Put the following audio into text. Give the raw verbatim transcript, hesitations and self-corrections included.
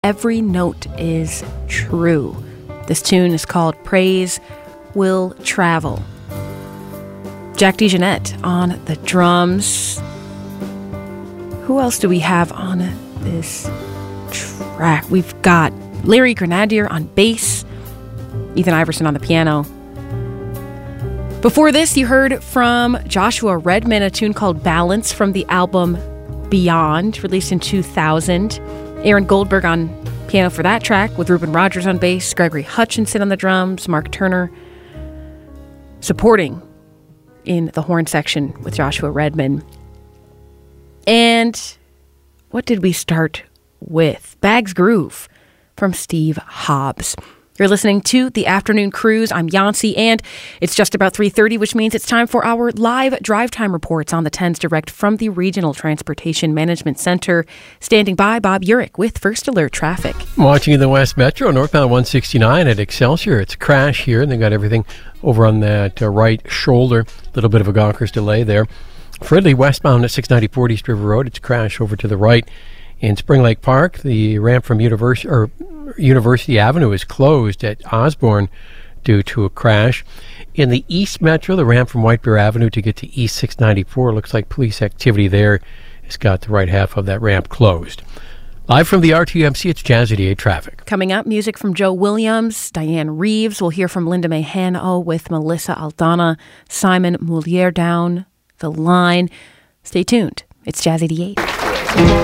Every note is true. This tune is called Praise Will Travel. Jack DeJohnette on the drums. Who else do we have on this track? We've got Larry Grenadier on bass, Ethan Iverson on the piano. Before this, you heard from Joshua Redman, a tune called Balance from the album Beyond, released in two thousand. Aaron Goldberg on piano for that track, with Reuben Rogers on bass, Gregory Hutchinson on the drums, Mark Turner supporting in the horn section with Joshua Redman. And what did we start with? Bags Groove from Steve Hobbs. You're listening to The Afternoon Cruise. I'm Yancy, and it's just about three thirty, which means it's time for our live drive time reports on the tens direct from the Regional Transportation Management Center. Standing by, Bob Urich with First Alert Traffic. Watching in the West Metro, northbound one sixty-nine at Excelsior. It's a crash here, and they got everything over on that uh, right shoulder. A little bit of a Gonkers delay there. Fridley, westbound at six ninety-four East River Road. It's a crash over to the right. In Spring Lake Park, the ramp from University or University Avenue is closed at Osborne due to a crash. In the East Metro, the ramp from White Bear Avenue to get to East six ninety-four, looks like police activity there has got the right half of that ramp closed. Live from the R T U M C, it's Jazz eighty-eight Traffic. Coming up, music from Joe Williams, Diane Reeves. We'll hear from Linda May Hano with Melissa Aldana, Simon Moulier down the line. Stay tuned. It's Jazz eighty-eight.